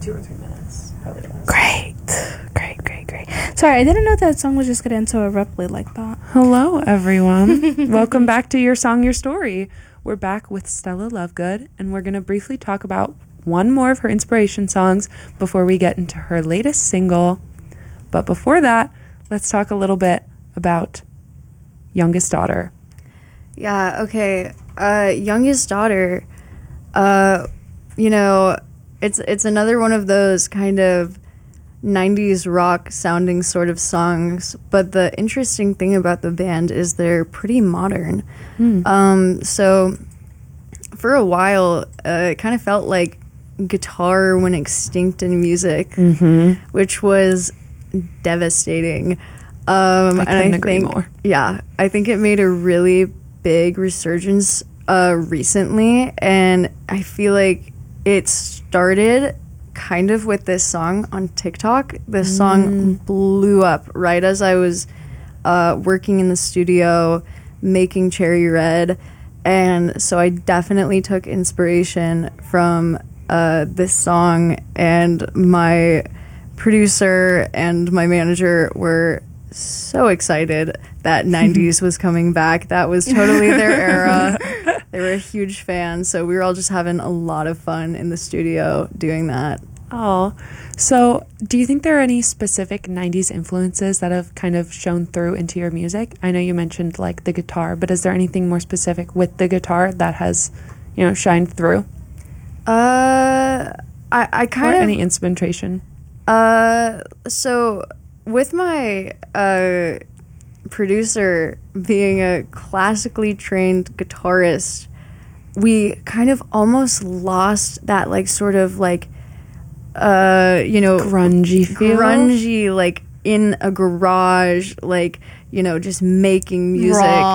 2 or 3 minutes. Probably less. Great. Sorry, I didn't know that song was just going to end so abruptly like that. Hello, everyone. Welcome back to Your Song, Your Story. We're back with Stella Lovegood, and we're going to briefly talk about one more of her inspiration songs before we get into her latest single. But before that, let's talk a little bit about Youngest Daughter. Yeah, okay. Youngest Daughter, it's another one of those kind of 90s rock sounding sort of songs, but the interesting thing about the band is they're pretty modern. So for a while, it kind of felt like guitar went extinct in music, which was devastating. I agree more. Yeah, I think it made a really big resurgence recently, and I feel like it started kind of with this song on TikTok. This song blew up right as I was working in the studio making Cherry Red, and so I definitely took inspiration from this song, and my producer and my manager were so excited that 90s was coming back. That was totally their era. They were a huge fan, so we were all just having a lot of fun in the studio doing that. Oh, so do you think there are any specific 90s influences that have kind of shown through into your music? I know you mentioned like the guitar, but is there anything more specific with the guitar that has, shined through? I kind of... any instrumentation? So with my producer being a classically trained guitarist, we kind of almost lost that like sort of like grungy feel. Grungy, like in a garage, like, just making music.